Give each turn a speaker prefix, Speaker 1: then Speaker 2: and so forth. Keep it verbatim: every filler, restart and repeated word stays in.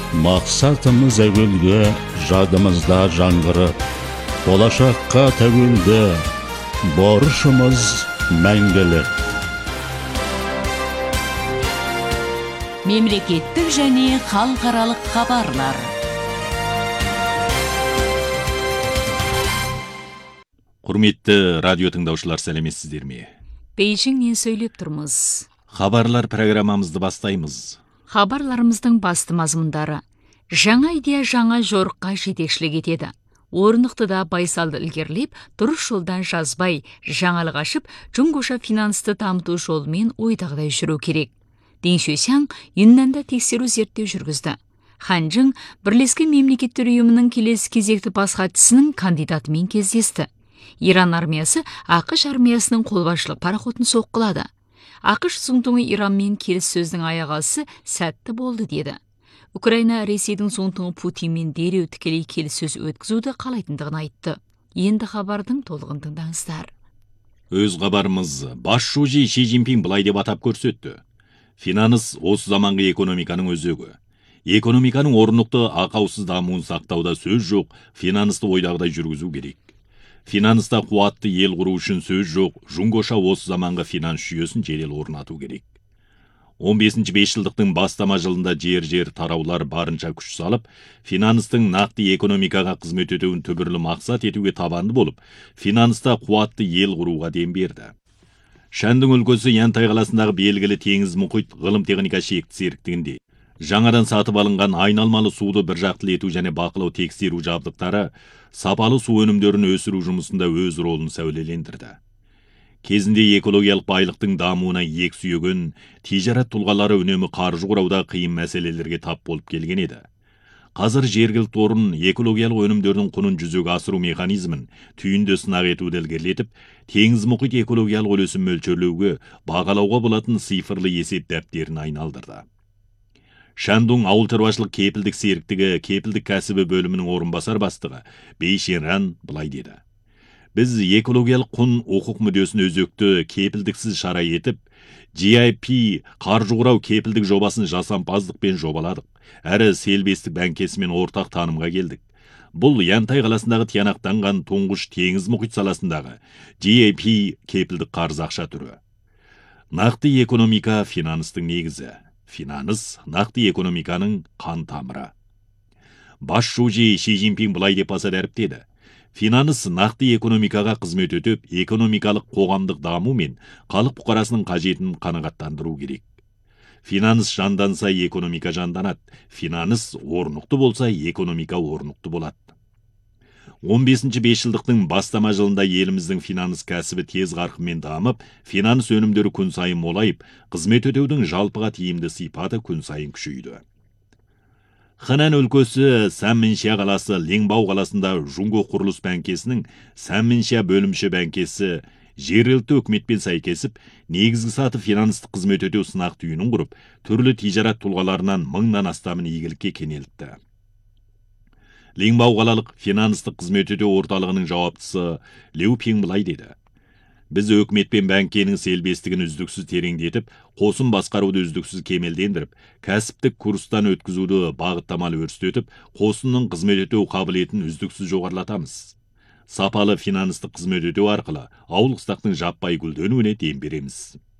Speaker 1: Мақсатымыз әуелгі жадымызда жаңғырып, болашаққа тәуелді, борышымыз мәңгілік.
Speaker 2: Мемлекеттік және халықаралық хабарлар.
Speaker 3: Құрметті радио тыңдаушылар, сәлеметсіздер ме?
Speaker 2: Бейжіңнен сөйлеп тұрмыз.
Speaker 3: Хабарлар программамызды бастаймыз.
Speaker 2: Хабарларымыздың басты мазмұндары: жаңа идея жаңа жорыққа жетекшілік етеді. Орнықты байсалды ілгерілеп, дұрыс жолдан жазбай, жаңалық ашып, Жұңгоша финансты дамыту жолымен ойдағыдай жүру керек. Ден Шуйсяң Юннанда тексеру зерттеу жүргізді. Ханчжың Бірлескен мемлекеттер ұйымының келесі кезекті бас хатшысының кандидатымен кездесті. Иран армиясы ақш армиясының қолбасшылық пароходын соққылады. ақш Зұңтұңы Иранмен келіссөздің аяғасы сәтті болды деді. Украина Ресейдің Зұңтұңы Путинмен дереу тікелей келіссөз өткізуді қалайтындығын айтты. Енді хабардың толығын тыңдаңыздар.
Speaker 3: Өз хабарымыз бас шужи Ши Цзиньпин былай деп атап көрсетті. Финанс осы заманғы экономиканың өзегі. Экономиканың орнықты ақаусыз дамуын сақтауда сөз жоқ, финансты ойдағыдай жүргізу керек. Финанста қуатты ел құру үшін сөз жоқ, Жұңгоша осы заманғы финанс жүйесін жедел орнату керек. он бесінші бесжылдықтың бастама жылында жер-жер тараулар барынша күш салып, финанстың нақты экономикаға қызмет етуін түбірлі мақсат етуге табанды болып, финанста қуатты ел құруға дем берді. Шаньдың өлкесі Янтай қаласындағы белгілі теңіз мұхит ғылым техника шекті серіктігінде жаңадан сатып алынған айналмалы суды бір жақтылы ету және бақылау тексеру жабдықтары сапалы су өнімдерін өсіру жұмысында өз ролын сәулелендірді. Кезінде экологиялық байлықтың дамуына ек сүйеген тижарат тұлғалары үнемі қаржы құрауда қиын мәселелерге тап болып келген еді. Қазір жергілікті орын экологиялық өнімдердің құнын жүзеге асыру механизмін түйінді сынақ етуді ілгерілетіп, теңіз мұхит экологиялық үлесін мөлшерлеуге, бағалауға болатын цифрлы есеп дәптерін айналдырды. Шандун ауыл шаруашылық кепілдік серіктігі кепілдік кәсібі бөлімінің орынбасар бастығы Бей Шенран былай деді. Біз экологиялық құн оқық мүддесін өзекті кепілдіксіз шара етіп, джи ай пи қаржы құрау кепілдік жобасын жасампаздықпен жобаладық. Әрі селбестік бәңкесімен ортақ танымға келдік. Бұл Янтай қаласындағы тиянақтанған тұңғыш теңіз мұхит саласындағы джи ай пи кепілдік қарыз ақша түрі. Нақты экономика финанстың негізі. Финанс нақты экономиканың қан тамыры. Бас шужи Ши Цзиньпин былай деп баса дәріптеді. Финанс нақты экономикаға қызмет өтіп, экономикалық қоғамдық даму мен халық бұқарасының қажетін қанағаттандыру керек. Финанс жанданса, экономика жанданады. Финанс орнықты болса, экономика орнықты болады. он бесінші бесжылдықтың бастама жылында еліміздің финанс кәсібі тез қарқынмен дамып, финанс өнімдері күн сайын молайып, қызмет өтеудің жалпыға тиімді сипаты күн сайын күшейді. Хэнань өлкесі Сәнминшия қаласы Ленбау қаласында Жұңго құрылыс бәңкесінің Сәнминшия бөлімші бәңкесі жергілікті өкіметпен сәйкесіп, негізгі саты финанстық қызмет өтеу сынақ түйінін құрып, түрлі тижарат тұлғаларынан мыңнан астамын игілікке кенелтті. Ленбау қалалық финанстық қызмет өтеу орталығының жауаптысы Леу Пин былай деді. Біз өкімет пен бәңкенің селбестігін үздіксіз тереңдетіп, қосын басқаруды үздіксіз кемелдендіріп, кәсіптік курстан өткізуді бағыттамалы өрістетіп, қосынның қызмет өтеу қабілетін үздіксіз жоғарылатамыз. Сапалы финанстық қызмет өтеу арқылы ауыл қыстақтың жаппай гүлденуіне дем береміз.